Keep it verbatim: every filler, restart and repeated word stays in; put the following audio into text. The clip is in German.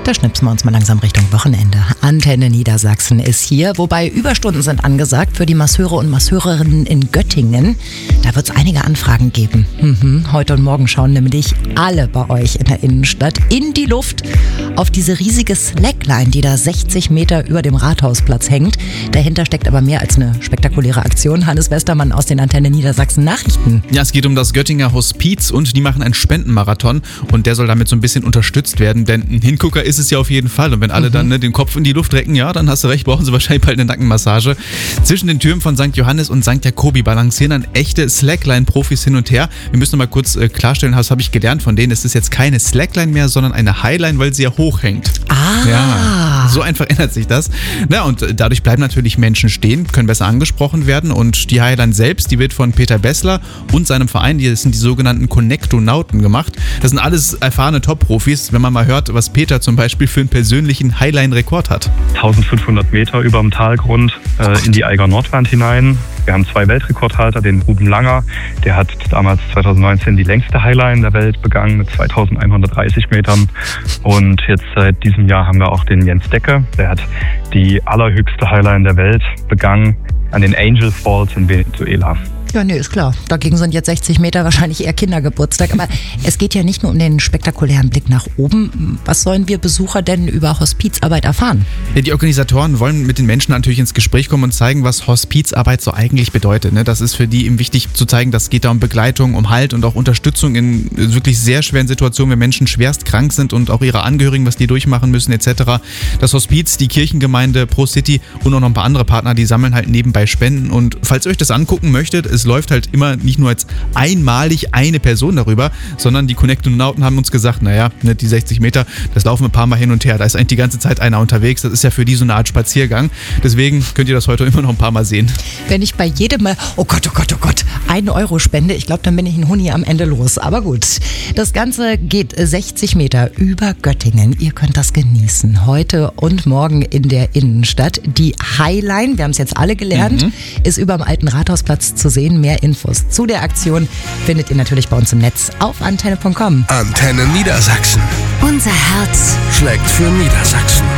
Da schnipsen wir uns mal langsam Richtung Wochenende. Antenne Niedersachsen ist hier, wobei Überstunden sind angesagt für die Masseure und Masseurinnen in Göttingen. Da wird es einige Anfragen geben. Mhm. Heute und morgen schauen nämlich alle bei euch in der Innenstadt in die Luft auf diese riesige Slackline, die da sechzig Meter über dem Rathausplatz hängt. Dahinter steckt aber mehr als eine spektakuläre Aktion. Hannes Westermann aus den Antenne Niedersachsen Nachrichten. Ja, es geht um das Göttinger Hospiz und die machen einen Spendenmarathon und der soll damit so ein bisschen unterstützt werden, denn ein Hingucker ist es ja auf jeden Fall und wenn alle mhm. dann ne, den Kopf in die Luft recken, ja, dann hast du recht, brauchen sie wahrscheinlich bald eine Nackenmassage. Zwischen den Türmen von Sankt Johannes und Sankt Jakobi balancieren dann echte Slackline-Profis hin und her. Wir müssen noch mal kurz äh, klarstellen, das habe ich gelernt von denen, es ist jetzt keine Slackline mehr, sondern eine Highline, weil sie ja hochhängt. Ah! Ja, so einfach ändert sich das. Na, und dadurch bleiben natürlich Menschen stehen, können besser angesprochen werden und die Highline selbst, die wird von Peter Bessler und seinem Verein, die sind die sogenannten Connectonauten gemacht. Das sind alles erfahrene Top-Profis, wenn man mal hört, was Peter zum Beispiel für einen persönlichen Highline-Rekord hat. eintausendfünfhundert Meter über dem Talgrund äh, in die Eiger Nordwand hinein. Wir haben zwei Weltrekordhalter, den Ruben Langer, der hat damals zweitausendneunzehn die längste Highline der Welt begangen mit zweitausendeinhundertdreißig Metern. Und jetzt seit diesem Jahr haben wir auch den Jens Decke, der hat die allerhöchste Highline der Welt begangen an den Angel Falls in Venezuela. Ja, nee, ist klar. Dagegen sind jetzt sechzig Meter wahrscheinlich eher Kindergeburtstag. Aber es geht ja nicht nur um den spektakulären Blick nach oben. Was sollen wir Besucher denn über Hospizarbeit erfahren? Ja, die Organisatoren wollen mit den Menschen natürlich ins Gespräch kommen und zeigen, was Hospizarbeit so eigentlich bedeutet. Ne? Das ist für die eben wichtig zu zeigen, dass es geht da um Begleitung, um Halt und auch Unterstützung in wirklich sehr schweren Situationen, wenn Menschen schwerst krank sind und auch ihre Angehörigen, was die durchmachen müssen et cetera. Das Hospiz, die Kirchengemeinde Pro City und auch noch ein paar andere Partner, die sammeln halt nebenbei Spenden. Und falls ihr euch das angucken möchtet, es läuft halt immer nicht nur als einmalig eine Person darüber, sondern die Connectonauten haben uns gesagt, naja, die sechzig Meter, das laufen ein paar Mal hin und her. Da ist eigentlich die ganze Zeit einer unterwegs. Das ist ja für die so eine Art Spaziergang. Deswegen könnt ihr das heute immer noch ein paar Mal sehen. Wenn ich bei jedem Mal, oh Gott, oh Gott, oh Gott, einen Euro spende, ich glaube, dann bin ich ein Huni am Ende los. Aber gut, das Ganze geht sechzig Meter über Göttingen. Ihr könnt das genießen. Heute und morgen in der Innenstadt. Die Highline, wir haben es jetzt alle gelernt, mhm. ist über dem alten Rathausplatz zu sehen. Mehr Infos zu der Aktion findet ihr natürlich bei uns im Netz auf antenne punkt com. Antenne Niedersachsen. Unser Herz schlägt für Niedersachsen.